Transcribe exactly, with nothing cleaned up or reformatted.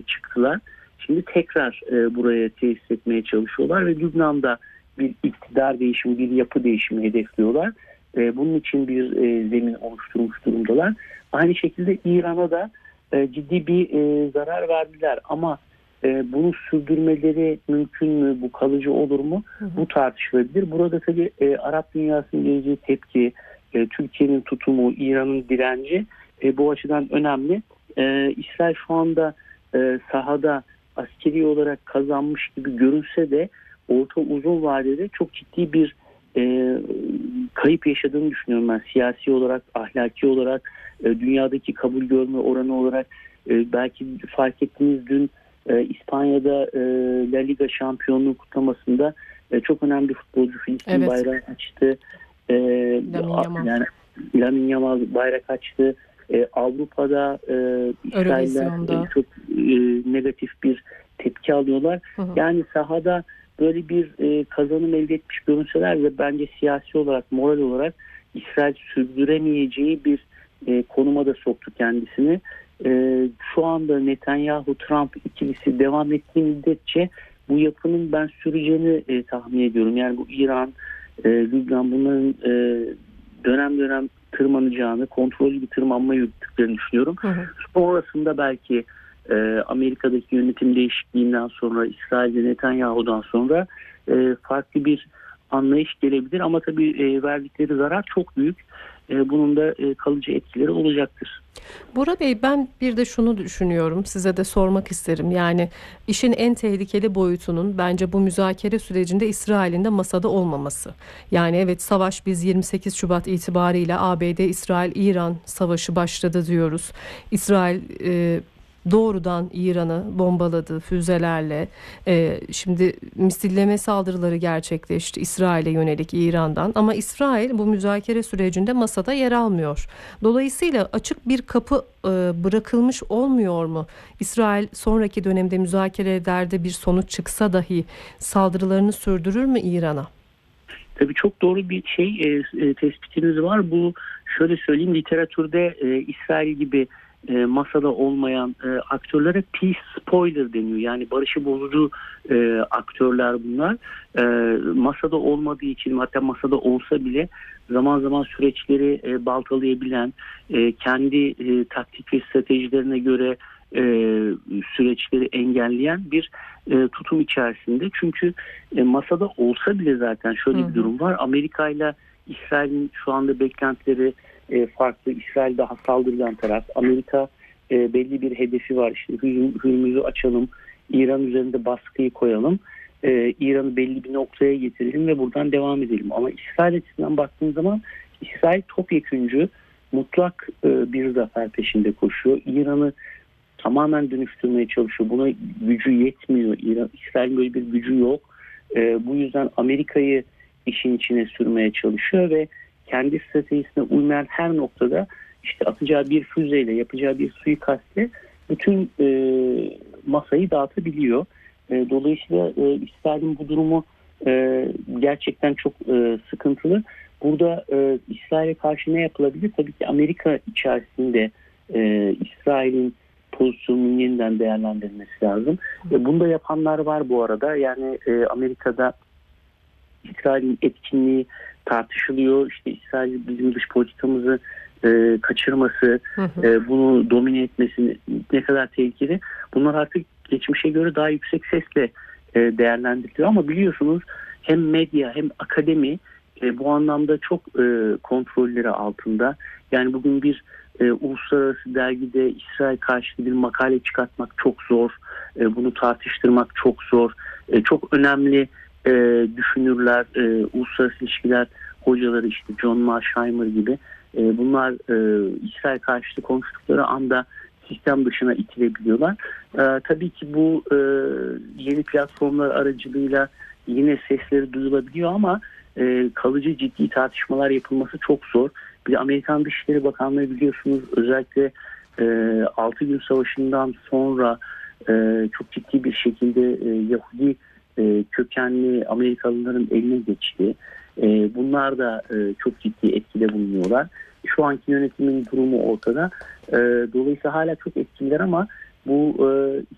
e, çıktılar. Şimdi tekrar e, buraya tesis etmeye çalışıyorlar ve Lübnan'da bir iktidar değişimi, bir yapı değişimi hedefliyorlar. E, bunun için bir e, zemin oluşturmuş durumdalar. Aynı şekilde İran'a da e, ciddi bir e, zarar verdiler ama e, bunu sürdürmeleri mümkün mü, bu kalıcı olur mu? Hı hı. Bu tartışılabilir. Burada tabii e, Arap dünyasının geleceği tepki, e, Türkiye'nin tutumu, İran'ın direnci e, bu açıdan önemli. E, İsrail şu anda e, sahada askeri olarak kazanmış gibi görünse de orta uzun vadede çok ciddi bir e, kayıp yaşadığını düşünüyorum ben. Siyasi olarak, ahlaki olarak, e, dünyadaki kabul görme oranı olarak e, belki fark ettiniz dün e, İspanya'da e, La Liga şampiyonluğu kutlamasında e, çok önemli bir futbolcu Filistin evet. bayrağı açtı. E, yani Lamine Yamal bayrak açtı. E, Avrupa'da e, İsrail'den e, çok e, negatif bir tepki alıyorlar. Hı hı. Yani sahada böyle bir e, kazanım elde etmiş görünseler ve bence siyasi olarak, moral olarak İsrail sürdüremeyeceği bir e, konuma da soktu kendisini. E, şu anda Netanyahu-Trump ikilisi devam ettiği müddetçe bu yapının ben süreceğini e, tahmin ediyorum. Yani bu İran, e, Lübnan bunların e, dönem dönem tırmanacağını, kontrollü bir tırmanma yürüttüklerini düşünüyorum. Hı hı. Sonrasında belki e, Amerika'daki yönetim değişikliğinden sonra, İsrail'de Netanyahu'dan sonra e, farklı bir anlayış gelebilir. Ama tabii e, verdikleri zarar çok büyük. E, bunun da e, kalıcı etkileri olacaktır. Bora Bey, ben bir de şunu düşünüyorum, size de sormak isterim. Yani işin en tehlikeli boyutunun bence bu müzakere sürecinde İsrail'in de masada olmaması. Yani evet, savaş, biz yirmi sekiz Şubat itibariyle A B D İsrail-İran savaşı başladı diyoruz. İsrail e, doğrudan İran'ı bombaladı füzelerle. Ee, şimdi misilleme saldırıları gerçekleşti İsrail'e yönelik İran'dan. Ama İsrail bu müzakere sürecinde masada yer almıyor. Dolayısıyla açık bir kapı e, bırakılmış olmuyor mu? İsrail sonraki dönemde müzakerelerde bir sonuç çıksa dahi saldırılarını sürdürür mü İran'a? Tabii çok doğru bir şey e, e, tespitiniz var. Bu, şöyle söyleyeyim, literatürde e, İsrail gibi E, masada olmayan e, aktörlere peace spoiler deniyor. Yani barışı bozucu e, aktörler bunlar. E, masada olmadığı için, hatta masada olsa bile zaman zaman süreçleri e, baltalayabilen, e, kendi e, taktik ve stratejilerine göre e, süreçleri engelleyen bir e, tutum içerisinde. Çünkü e, masada olsa bile zaten şöyle hı hı. bir durum var. Amerika ile İsrail'in şu anda beklentileri E, farklı. İsrail daha saldırgan taraf. Amerika e, belli bir hedefi var. İşte Hürmüz'ü açalım, İran üzerinde baskıyı koyalım, e, İran'ı belli bir noktaya getirelim ve buradan devam edelim. Ama İsrail açısından baktığın zaman İsrail topyeküncü, mutlak e, bir zafer peşinde koşuyor. İran'ı tamamen dönüştürmeye çalışıyor. Buna gücü yetmiyor. İran, İsrail'in böyle bir gücü yok. E, bu yüzden Amerika'yı işin içine sürmeye çalışıyor ve kendi stratejisine uymayan her noktada işte atacağı bir füzeyle, yapacağı bir suikastle bütün e, masayı dağıtabiliyor. E, dolayısıyla e, İsrail'in bu durumu e, gerçekten çok e, sıkıntılı. Burada e, İsrail'e karşı ne yapılabilir? Tabii ki Amerika içerisinde e, İsrail'in pozisyonunun yeniden değerlendirilmesi lazım. E, bunu da yapanlar var bu arada. Yani e, Amerika'da İsrail'in etkinliği tartışılıyor. İşte İsrail bizim dış politikamızı e, kaçırması, hı hı. E, bunu domine etmesi ne kadar tehlikeli. Bunlar artık geçmişe göre daha yüksek sesle e, değerlendiriliyor. Ama biliyorsunuz hem medya hem akademi e, bu anlamda çok e, kontrolleri altında. Yani bugün bir e, uluslararası dergide İsrail karşıtı bir makale çıkartmak çok zor. E, bunu tartıştırmak çok zor. E, çok önemli E, düşünürler, e, uluslararası ilişkiler hocaları, işte John Mearsheimer gibi e, bunlar e, İsrail karşıtı konuştukları anda sistem dışına itilebiliyorlar. E, tabii ki bu e, yeni platformlar aracılığıyla yine sesleri duyulabiliyor ama e, kalıcı ciddi tartışmalar yapılması çok zor. Bir de Amerikan Dışişleri Bakanlığı biliyorsunuz özellikle e, altı gün savaşından sonra e, çok ciddi bir şekilde e, Yahudi E, kökenli Amerikalıların eline geçti. E, bunlar da e, çok ciddi etkide bulunuyorlar. Şu anki yönetimin durumu ortada. E, dolayısıyla hala çok etkililer ama bu e,